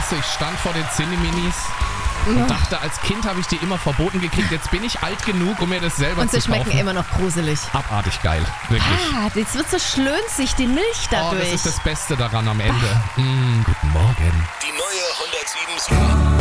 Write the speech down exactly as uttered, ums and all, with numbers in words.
weißt du, ich stand vor den Zinni-Minis und dachte, als Kind habe ich die immer verboten gekriegt. Jetzt bin ich alt genug, um mir das selber Und zu sie kaufen. schmecken immer noch gruselig. Abartig geil, wirklich. Ah, jetzt wird so schlönzig, die Milch Oh, dadurch. das ist das Beste daran am Ende. Mm, guten Morgen. Die neue hundertsieben Komma sieben.